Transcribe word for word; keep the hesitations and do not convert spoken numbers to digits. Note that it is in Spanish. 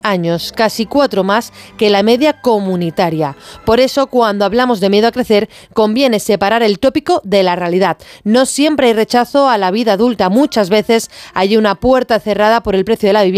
años, casi cuatro más que la media comunitaria. Por eso, cuando hablamos de miedo a crecer, conviene separar el tópico de la realidad. No siempre hay rechazo a la vida adulta, muchas veces hay una puerta cerrada por el precio de la vivienda